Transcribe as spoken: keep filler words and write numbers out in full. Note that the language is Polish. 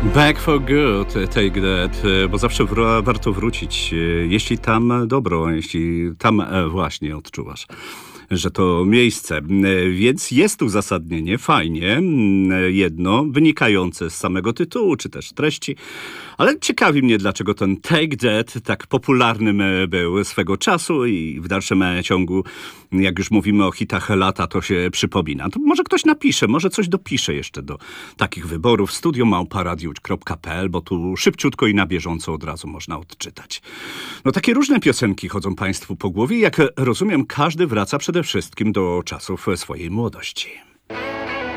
Back for good, take that, bo zawsze wr- warto wrócić, jeśli tam dobro, jeśli tam właśnie odczuwasz, że to miejsce. Więc jest uzasadnienie, fajnie, jedno, wynikające z samego tytułu, czy też treści, ale ciekawi mnie, dlaczego ten Take That tak popularnym był swego czasu i w dalszym ciągu, jak już mówimy o hitach lata, to się przypomina. To może ktoś napisze, może coś dopisze jeszcze do takich wyborów. studio małpa radio kropka p l, bo tu szybciutko i na bieżąco od razu można odczytać. No takie różne piosenki chodzą Państwu po głowie. Jak rozumiem, każdy wraca przede wszystkim do czasów swojej młodości.